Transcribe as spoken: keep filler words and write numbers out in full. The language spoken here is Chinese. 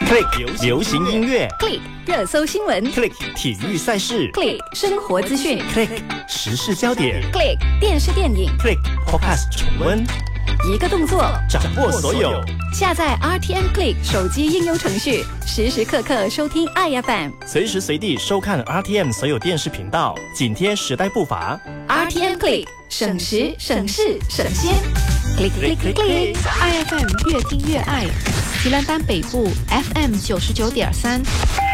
Click 流行音乐 ，Click 热搜新闻 ，Click 体育赛事 ，Click 生活资讯 ，Click 时事焦点 ，Click 电视电影 ，Click Podcast 重温， 一个动作掌握所有。 下载 R T M Click 手机应用程序，时时刻刻收听 I F M， 随时随地收看 R T M 所有电视频道，紧贴时代步伐。 R T M Click 省时省事省先 ，Click Click Click Click。 I F M 越听越爱，宜兰丹北部 F M 九十九点三。